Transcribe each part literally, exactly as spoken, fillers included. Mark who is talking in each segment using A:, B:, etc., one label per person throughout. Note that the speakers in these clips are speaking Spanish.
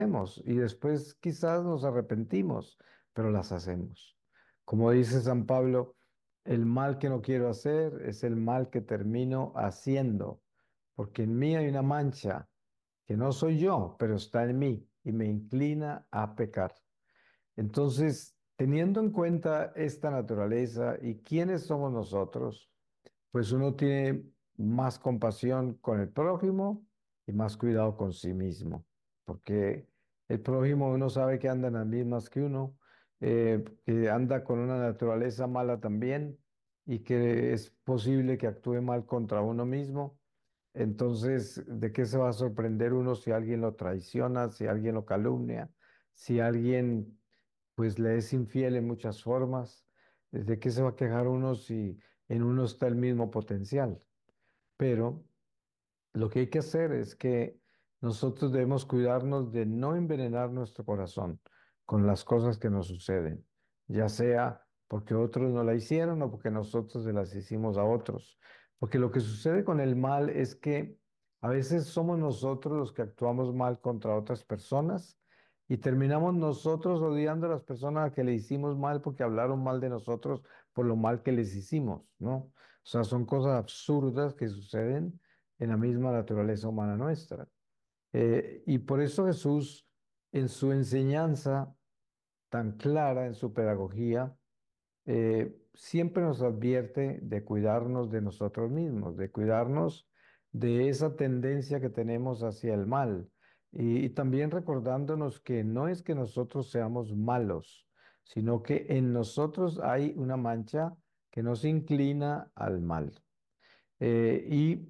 A: hacemos y después quizás nos arrepentimos, pero las hacemos. Como dice San Pablo, el mal que no quiero hacer es el mal que termino haciendo, porque en mí hay una mancha que no soy yo, pero está en mí y me inclina a pecar. Entonces, teniendo en cuenta esta naturaleza y quiénes somos nosotros, pues uno tiene más compasión con el prójimo y más cuidado con sí mismo, porque el prójimo uno sabe que anda en las mismas que uno, eh, que anda con una naturaleza mala también y que es posible que actúe mal contra uno mismo. Entonces, ¿de qué se va a sorprender uno si alguien lo traiciona, si alguien lo calumnia, si alguien pues le es infiel en muchas formas? ¿De qué se va a quejar uno si en uno está el mismo potencial? Pero lo que hay que hacer es que nosotros debemos cuidarnos de no envenenar nuestro corazón con las cosas que nos suceden, ya sea porque otros no la hicieron o porque nosotros se las hicimos a otros. Porque lo que sucede con el mal es que a veces somos nosotros los que actuamos mal contra otras personas y terminamos nosotros odiando a las personas a que le hicimos mal porque hablaron mal de nosotros por lo mal que les hicimos, ¿no? O sea, son cosas absurdas que suceden en la misma naturaleza humana nuestra. Eh, y por eso Jesús, en su enseñanza tan clara, en su pedagogía, eh, siempre nos advierte de cuidarnos de nosotros mismos, de cuidarnos de esa tendencia que tenemos hacia el mal. Y, y también recordándonos que no es que nosotros seamos malos, sino que en nosotros hay una mancha que nos inclina al mal. Eh, y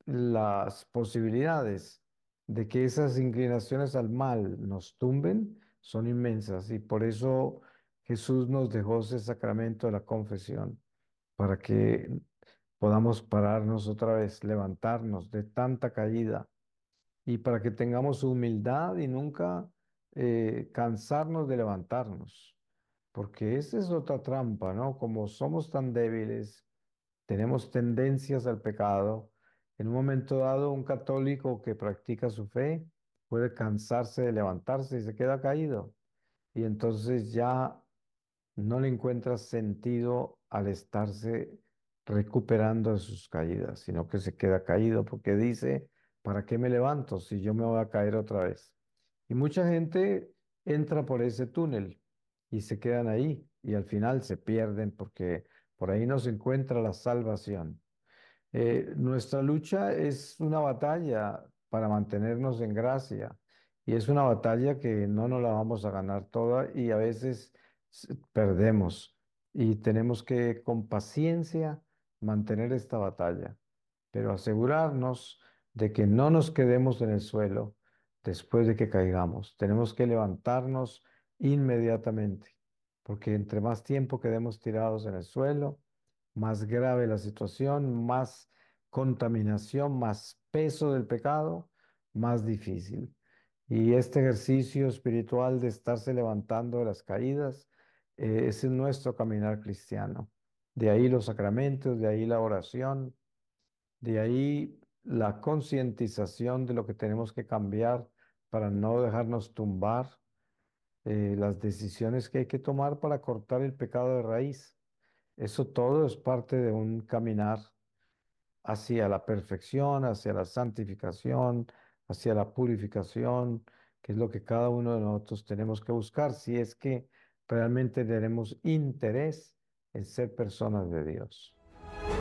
A: las posibilidades de que esas inclinaciones al mal nos tumben son inmensas y por eso Jesús nos dejó ese sacramento de la confesión, para que podamos pararnos otra vez, levantarnos de tanta caída y para que tengamos humildad y nunca eh, cansarnos de levantarnos, porque esa es otra trampa, ¿no? Como somos tan débiles, tenemos tendencias al pecado. En un momento dado, un católico que practica su fe puede cansarse de levantarse y se queda caído. Y entonces ya no le encuentra sentido al estarse recuperando de sus caídas, sino que se queda caído porque dice, ¿para qué me levanto si yo me voy a caer otra vez? Y mucha gente entra por ese túnel y se quedan ahí y al final se pierden porque por ahí no se encuentra la salvación. Eh, nuestra lucha es una batalla para mantenernos en gracia y es una batalla que no nos la vamos a ganar toda y a veces s- perdemos y tenemos que con paciencia mantener esta batalla, pero asegurarnos de que no nos quedemos en el suelo después de que caigamos. Tenemos que levantarnos inmediatamente, porque entre más tiempo quedemos tirados en el suelo, más grave la situación, más contaminación, más peso del pecado, más difícil. Y este ejercicio espiritual de estarse levantando de las caídas, eh, ese es nuestro caminar cristiano. De ahí los sacramentos, de ahí la oración, de ahí la concientización de lo que tenemos que cambiar para no dejarnos tumbar, eh, las decisiones que hay que tomar para cortar el pecado de raíz. Eso todo es parte de un caminar hacia la perfección, hacia la santificación, hacia la purificación, que es lo que cada uno de nosotros tenemos que buscar si es que realmente tenemos interés en ser personas de Dios.